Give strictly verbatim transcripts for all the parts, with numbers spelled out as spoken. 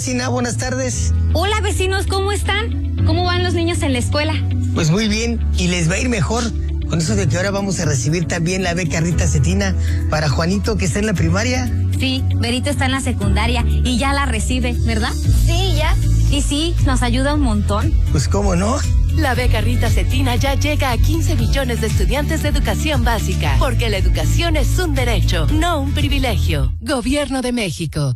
vecina, buenas tardes. Hola, vecinos, ¿cómo están? ¿Cómo van los niños en la escuela? Pues muy bien, y les va a ir mejor con eso de que ahora vamos a recibir también la beca Rita Cetina para Juanito, que está en la primaria. Sí, Berito está en la secundaria y ya la recibe, ¿verdad? Sí, ya. Y sí, nos ayuda un montón. Pues cómo no. La beca Rita Cetina ya llega a quince millones de estudiantes de educación básica, porque la educación es un derecho, no un privilegio. Gobierno de México.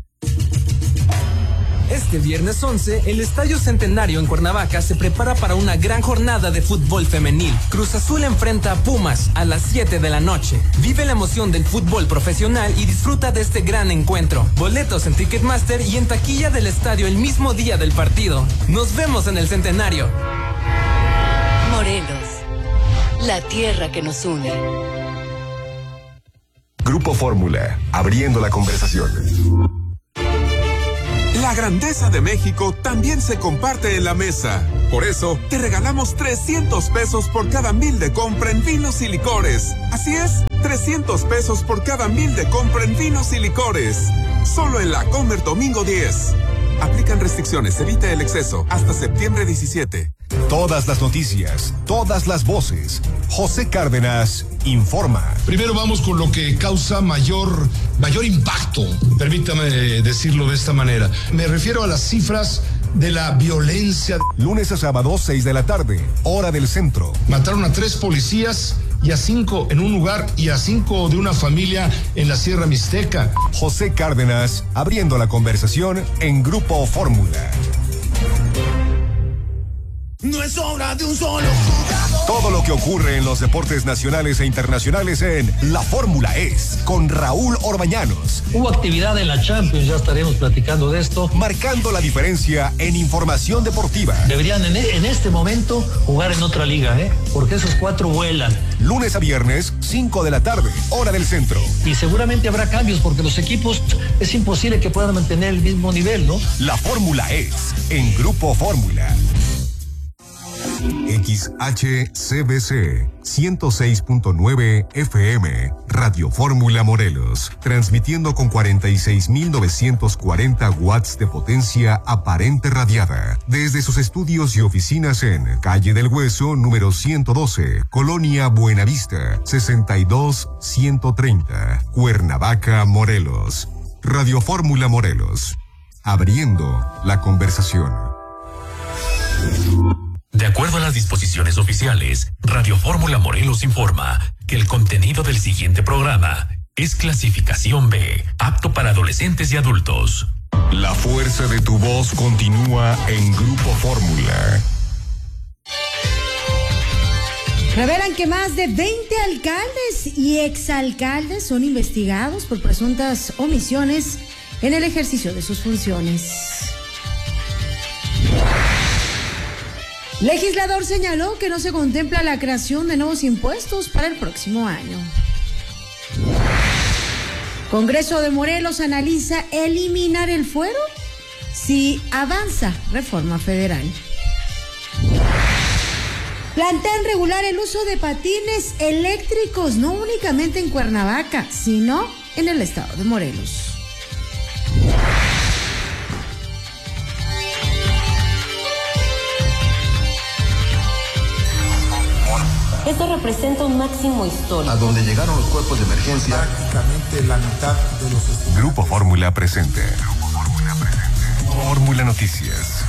Este viernes once, el Estadio Centenario en Cuernavaca se prepara para una gran jornada de fútbol femenil. Cruz Azul enfrenta a Pumas a las siete de la noche. Vive la emoción del fútbol profesional y disfruta de este gran encuentro. Boletos en Ticketmaster y en taquilla del estadio el mismo día del partido. Nos vemos en el Centenario. Morelos, la tierra que nos une. Grupo Fórmula, abriendo la conversación. La grandeza de México también se comparte en la mesa. Por eso, te regalamos trescientos pesos por cada mil de compra en vinos y licores. Así es, trescientos pesos por cada mil de compra en vinos y licores. Solo en la Comer Domingo diez. Aplican restricciones, evita el exceso. Hasta septiembre diecisiete. Todas las noticias, todas las voces. José Cárdenas informa. Primero vamos con lo que causa mayor, mayor impacto, permítame decirlo de esta manera. Me refiero a las cifras de la violencia. Lunes a sábado, seis de la tarde, hora del centro. Mataron a tres policías y a cinco en un lugar y a cinco de una familia en la Sierra Mixteca. José Cárdenas, abriendo la conversación en Grupo Fórmula. No es obra de un solo jugador. Todo lo que ocurre en los deportes nacionales e internacionales en La Fórmula es con Raúl Orbañanos. Hubo actividad en la Champions, ya estaremos platicando de esto. Marcando la diferencia en información deportiva. Deberían en, en este momento jugar en otra liga, ¿eh? Porque esos cuatro vuelan. Lunes a viernes, cinco de la tarde, hora del centro. Y seguramente habrá cambios porque los equipos es imposible que puedan mantener el mismo nivel, ¿no? La Fórmula es en Grupo Fórmula. X H C B C ciento seis punto nueve F M, Radio Fórmula Morelos, transmitiendo con cuarenta y seis mil novecientos cuarenta watts de potencia aparente radiada, desde sus estudios y oficinas en Calle del Hueso, número ciento doce, Colonia Buenavista, sesenta y dos ciento treinta, Cuernavaca, Morelos. Radio Fórmula Morelos, abriendo la conversación. De acuerdo a las disposiciones oficiales, Radio Fórmula Morelos informa que el contenido del siguiente programa es clasificación B, apto para adolescentes y adultos. La fuerza de tu voz continúa en Grupo Fórmula. Revelan que más de veinte alcaldes y exalcaldes son investigados por presuntas omisiones en el ejercicio de sus funciones. Legislador señaló que no se contempla la creación de nuevos impuestos para el próximo año. Congreso de Morelos analiza eliminar el fuero si avanza reforma federal. Plantean regular el uso de patines eléctricos, no únicamente en Cuernavaca, sino en el estado de Morelos. Esto representa un máximo histórico. A donde llegaron los cuerpos de emergencia. Prácticamente la mitad de los estudiantes. Grupo Fórmula presente. Grupo Fórmula presente. Fórmula Noticias.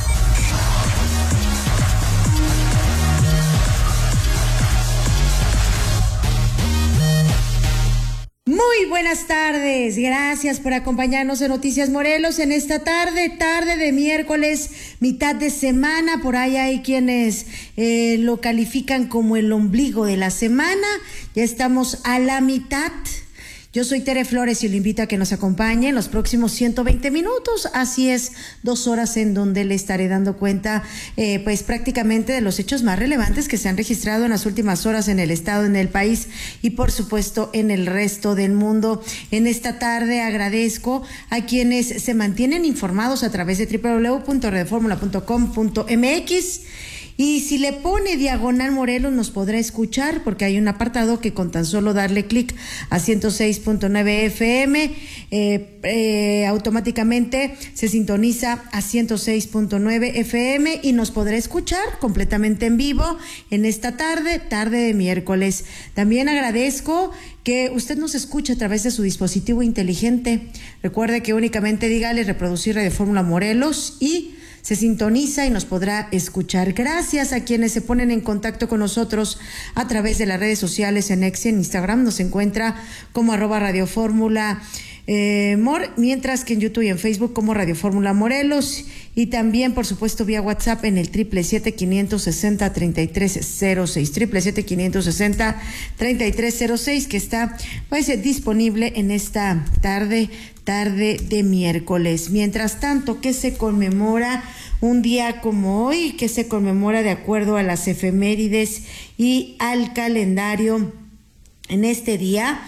Muy buenas tardes, gracias por acompañarnos en Noticias Morelos en esta tarde, tarde de miércoles, mitad de semana. Por ahí hay quienes eh, lo califican como el ombligo de la semana. Ya estamos a la mitad. Yo soy Tere Flores y le invito a que nos acompañe en los próximos ciento veinte minutos. Así es, dos horas en donde le estaré dando cuenta, eh, pues prácticamente de los hechos más relevantes que se han registrado en las últimas horas en el estado, en el país y por supuesto en el resto del mundo. En esta tarde agradezco a quienes se mantienen informados a través de doble u doble u doble u punto red fórmula punto com punto m x. Y si le pone diagonal Morelos nos podrá escuchar porque hay un apartado que con tan solo darle clic a ciento seis punto nueve F M eh, eh, automáticamente se sintoniza a ciento seis punto nueve F M y nos podrá escuchar completamente en vivo en esta tarde, tarde de miércoles. También agradezco que usted nos escuche a través de su dispositivo inteligente. Recuerde que únicamente dígale reproducir Radio Fórmula Morelos y se sintoniza y nos podrá escuchar. Gracias a quienes se ponen en contacto con nosotros a través de las redes sociales. En X y en Instagram nos encuentra como arroba Radio Fórmula eh, Mor, mientras que en YouTube y en Facebook como Radio Fórmula Morelos, y también por supuesto vía WhatsApp en el triple siete quinientos sesenta treinta y tres cero seis, triple siete quinientos sesenta treinta y tres cero seis, que está pues disponible en esta tarde tarde de miércoles. Mientras tanto, ¿qué se conmemora un día como hoy? ¿Qué se conmemora de acuerdo a las efemérides y al calendario en este día?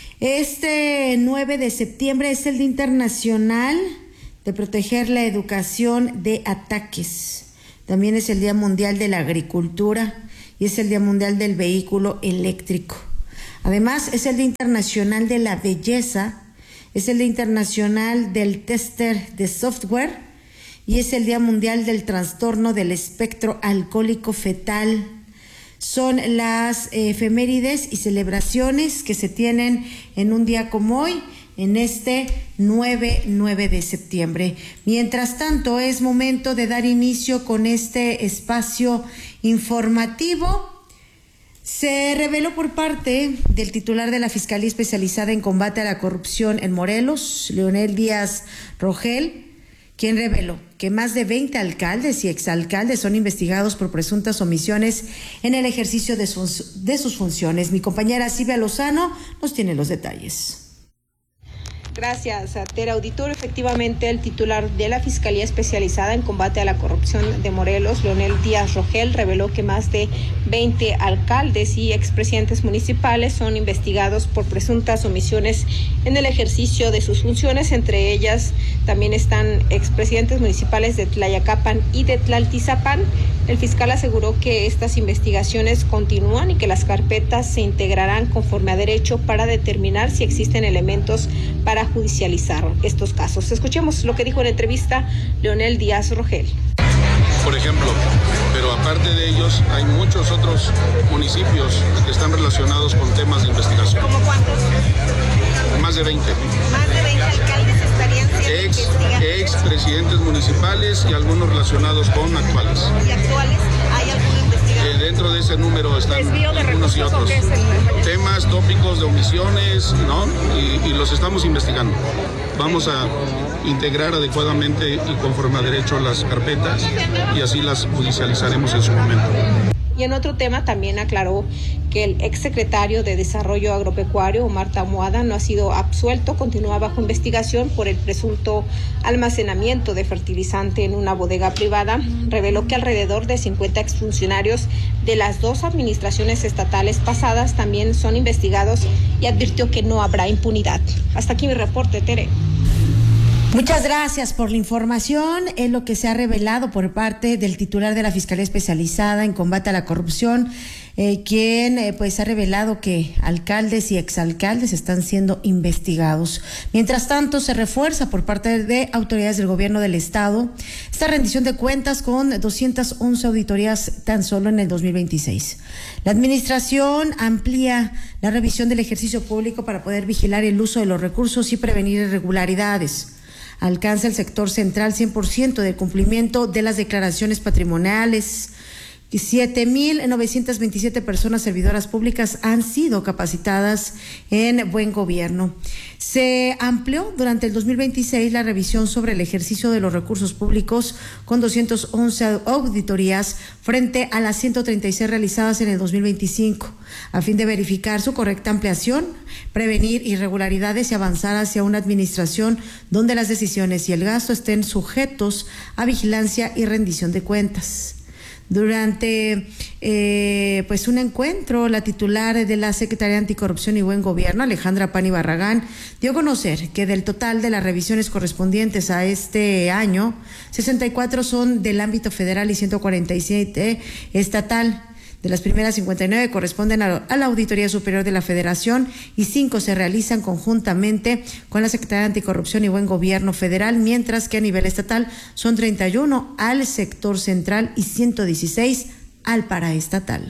Este nueve de septiembre es el Día Internacional de Proteger la Educación de Ataques. También es el Día Mundial de la Agricultura y es el Día Mundial del Vehículo Eléctrico. Además, es el Día Internacional de la Belleza, es el Día Internacional del Tester de Software y es el Día Mundial del Trastorno del Espectro Alcohólico Fetal. Son las eh, efemérides y celebraciones que se tienen en un día como hoy, en este nueve de septiembre. Mientras tanto, es momento de dar inicio con este espacio informativo. Se reveló por parte del titular de la Fiscalía Especializada en Combate a la Corrupción en Morelos, Leonel Díaz Rogel, quien reveló que más de veinte alcaldes y exalcaldes son investigados por presuntas omisiones en el ejercicio de sus, de sus funciones. Mi compañera Silvia Lozano nos tiene los detalles. Gracias, Tere Auditor. Efectivamente, el titular de la Fiscalía Especializada en Combate a la Corrupción de Morelos, Leonel Díaz Rogel, reveló que más de veinte alcaldes y expresidentes municipales son investigados por presuntas omisiones en el ejercicio de sus funciones. Entre ellas también están expresidentes municipales de Tlayacapan y de Tlaltizapán. El fiscal aseguró que estas investigaciones continúan y que las carpetas se integrarán conforme a derecho para determinar si existen elementos para judicializar estos casos. Escuchemos lo que dijo en entrevista Leonel Díaz Rogel. Por ejemplo, pero aparte de ellos hay muchos otros municipios que están relacionados con temas de investigación. ¿Cómo cuántos? Más de veinte. Más de veinte alcaldes estarían siendo ex, investigados. Ex presidentes municipales y algunos relacionados con actuales. ¿Y actuales? ¿Hay alguno investigado? Eh, dentro de ese número están algunos y otros temas, tópicos de omisiones, ¿no? Y, y los estamos investigando. Vamos a integrar adecuadamente y conforme a derecho las carpetas y así las judicializaremos en su momento. Y en otro tema también aclaró que el exsecretario de Desarrollo Agropecuario, Omar Tamuada, no ha sido absuelto, continúa bajo investigación por el presunto almacenamiento de fertilizante en una bodega privada. Reveló que alrededor de cincuenta exfuncionarios de las dos administraciones estatales pasadas también son investigados y advirtió que no habrá impunidad. Hasta aquí mi reporte, Tere. Muchas gracias por la información. Es lo que se ha revelado por parte del titular de la Fiscalía Especializada en Combate a la Corrupción, eh, quien eh, pues ha revelado que alcaldes y exalcaldes están siendo investigados. Mientras tanto, se refuerza por parte de autoridades del gobierno del estado esta rendición de cuentas con doscientas once auditorías tan solo en el dos mil veintiséis. La administración amplía la revisión del ejercicio público para poder vigilar el uso de los recursos y prevenir irregularidades. Alcanza el sector central cien por ciento del cumplimiento de las declaraciones patrimoniales. siete mil novecientas veintisiete personas servidoras públicas han sido capacitadas en buen gobierno. Se amplió durante el dos mil veintiséis la revisión sobre el ejercicio de los recursos públicos con doscientas once auditorías frente a las ciento treinta y seis realizadas en el dos mil veinticinco, a fin de verificar su correcta ampliación, prevenir irregularidades y avanzar hacia una administración donde las decisiones y el gasto estén sujetos a vigilancia y rendición de cuentas. Durante eh, pues un encuentro, la titular de la Secretaría de Anticorrupción y Buen Gobierno, Alejandra Pani Barragán, dio a conocer que del total de las revisiones correspondientes a este año, sesenta y cuatro son del ámbito federal y ciento cuarenta y siete estatal. De las primeras cincuenta y nueve corresponden a, a la Auditoría Superior de la Federación y cinco se realizan conjuntamente con la Secretaría de Anticorrupción y Buen Gobierno Federal, mientras que a nivel estatal son treinta y uno al sector central y ciento dieciséis al paraestatal.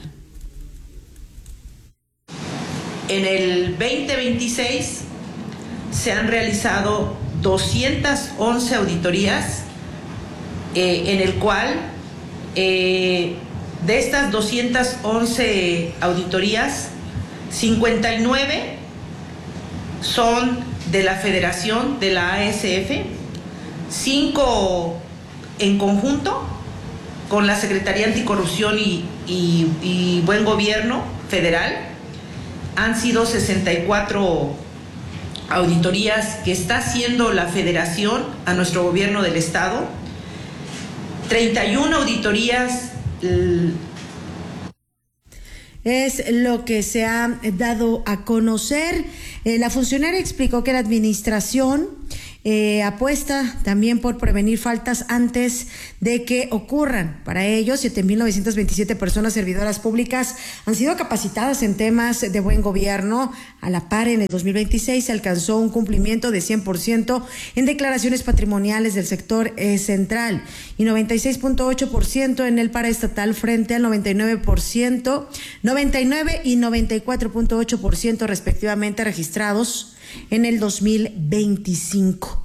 En el veinte veintiséis se han realizado doscientas once auditorías, eh, en el cual eh, de estas doscientas once auditorías, cincuenta y nueve son de la Federación, de la A S F, cinco en conjunto con la Secretaría Anticorrupción y, y, y Buen Gobierno Federal. Han sido sesenta y cuatro auditorías que está haciendo la Federación a nuestro gobierno del Estado, treinta y una auditorías. Es lo que se ha dado a conocer. Eh, la funcionaria explicó que la administración eh, apuesta también por prevenir faltas antes de que ocurran. Para ello, siete mil novecientas veintisiete personas servidoras públicas han sido capacitadas en temas de buen gobierno. A la par, en el dos mil veintiséis se alcanzó un cumplimiento de cien por ciento en declaraciones patrimoniales del sector eh, central y noventa y seis punto ocho por ciento en el paraestatal frente al noventa y nueve por ciento, noventa y nueve y noventa y cuatro punto ocho por ciento respectivamente registrados en el dos mil veinticinco.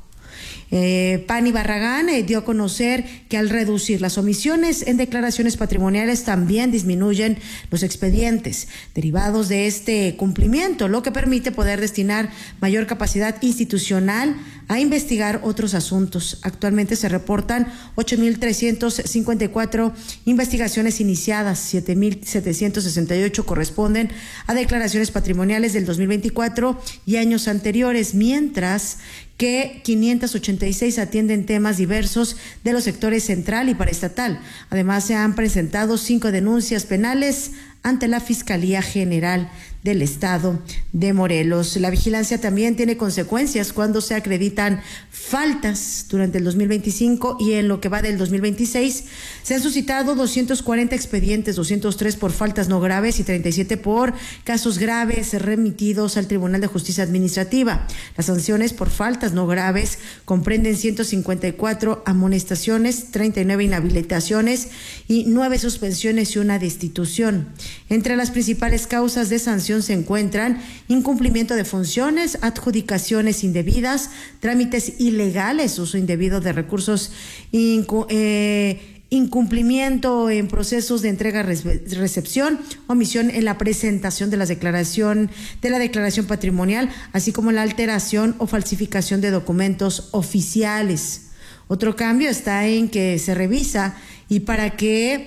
Eh, Pani Barragán eh, dio a conocer que al reducir las omisiones en declaraciones patrimoniales también disminuyen los expedientes derivados de este cumplimiento, lo que permite poder destinar mayor capacidad institucional a investigar otros asuntos. Actualmente se reportan ocho mil trescientas cincuenta y cuatro investigaciones iniciadas, siete mil setecientos sesenta y ocho corresponden a declaraciones patrimoniales del dos mil veinticuatro y años anteriores, mientras que quinientos ochenta y seis atienden temas diversos de los sectores central y paraestatal. Además, se han presentado cinco denuncias penales ante la Fiscalía General del Estado de Morelos. La vigilancia también tiene consecuencias cuando se acreditan faltas durante el dos mil veinticinco y en lo que va del dos mil veintiséis se han suscitado doscientos cuarenta expedientes, doscientos tres por faltas no graves y treinta y siete por casos graves remitidos al Tribunal de Justicia Administrativa. Las sanciones por faltas no graves comprenden ciento cincuenta y cuatro amonestaciones, treinta y nueve inhabilitaciones y nueve suspensiones y una destitución. Entre las principales causas de sanción se encuentran incumplimiento de funciones, adjudicaciones indebidas, trámites ilegales, uso indebido de recursos, incu eh, incumplimiento en procesos de entrega-recepción, omisión en la presentación de la declaración de la declaración patrimonial, así como la alteración o falsificación de documentos oficiales. Otro cambio está en que se revisa y para que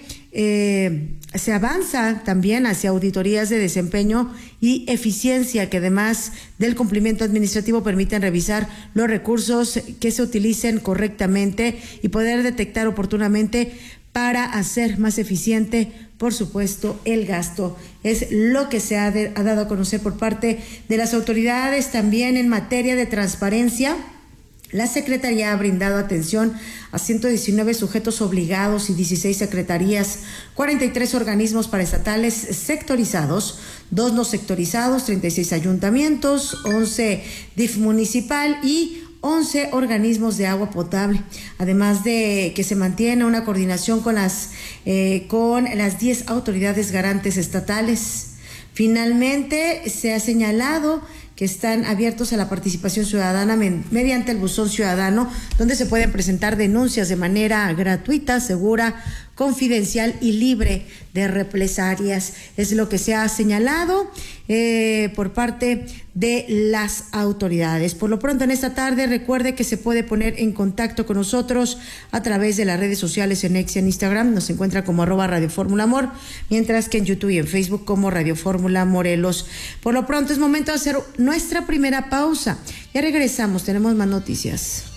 eh, se avanza también hacia auditorías de desempeño y eficiencia que además del cumplimiento administrativo permiten revisar los recursos que se utilicen correctamente y poder detectar oportunamente para hacer más eficiente, por supuesto, el gasto. Es lo que se ha, de, ha dado a conocer por parte de las autoridades. También en materia de transparencia, la Secretaría ha brindado atención a ciento diecinueve sujetos obligados y dieciséis secretarías, cuarenta y tres organismos paraestatales sectorizados, dos no sectorizados, treinta y seis ayuntamientos, once D I F municipal y once organismos de agua potable, además de que se mantiene una coordinación con las, eh, con las diez autoridades garantes estatales. Finalmente, se ha señalado que están abiertos a la participación ciudadana mediante el buzón ciudadano, donde se pueden presentar denuncias de manera gratuita, segura, confidencial y libre de represalias. Es lo que se ha señalado eh, por parte de las autoridades. Por lo pronto, en esta tarde, recuerde que se puede poner en contacto con nosotros a través de las redes sociales en X y en Instagram. Nos encuentra como arroba Radio Fórmula Amor, mientras que en YouTube y en Facebook como Radio Fórmula Morelos. Por lo pronto, es momento de hacer nuestra primera pausa. Ya regresamos, tenemos más noticias.